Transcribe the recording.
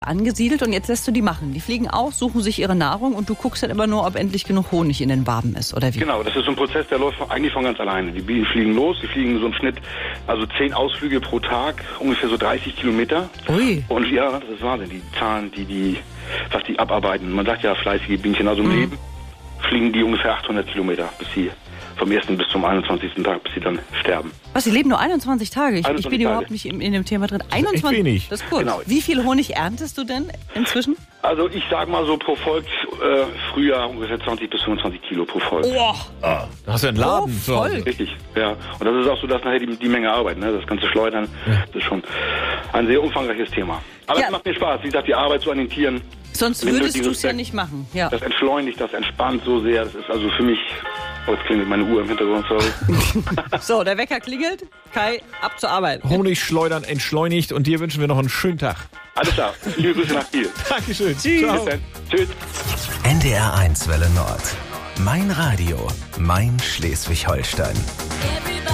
angesiedelt und jetzt lässt du die machen. Die fliegen auf, suchen sich ihre Nahrung und du guckst dann immer nur, ob endlich genug Honig in den Waben ist, oder wie? Genau, das ist so ein Prozess, der läuft eigentlich von ganz alleine. Die Bienen fliegen los, die fliegen so im Schnitt, also 10 Ausflüge pro Tag, ungefähr so 30 Kilometer. Ui. Und ja, das ist Wahnsinn, die Zahlen, was die abarbeiten. Man sagt ja fleißige Bienchen, also im Leben fliegen die ungefähr 800 Kilometer, bis sie vom 1. bis zum 21. Tag, bis sie dann sterben. Was, sie leben nur 21 Tage? Ich 21 bin Tage. überhaupt nicht in dem Thema drin. 21? echt wenig. Das ist gut. Genau. Wie viel Honig erntest du denn inzwischen? Also ich sag mal so pro Volk Frühjahr ungefähr 20 bis 25 Kilo pro Volk. Oh, Da hast du einen Laden. pro Volk. Richtig, ja. Und das ist auch so, dass nachher die Menge Arbeit, ne? Das ganze Schleudern, das ist schon ein sehr umfangreiches Thema. Aber Ja. es macht mir Spaß. Wie gesagt, die Arbeit so an den Tieren. Sonst Wenn du würdest du dieses es ja Werk- nicht machen. Ja. Das entschleunigt, das entspannt so sehr. Das ist also für mich... Oh, jetzt klingelt meine Uhr im Hintergrund, sorry. So, der Wecker klingelt. Kai, ab zur Arbeit. Honig schleudern entschleunigt und dir wünschen wir noch einen schönen Tag. Alles klar. Liebe Grüße nach Kiel. Dankeschön. Tschüss. Ciao. Bis dann. Tschüss. NDR1 Welle Nord. Mein Radio, mein Schleswig-Holstein.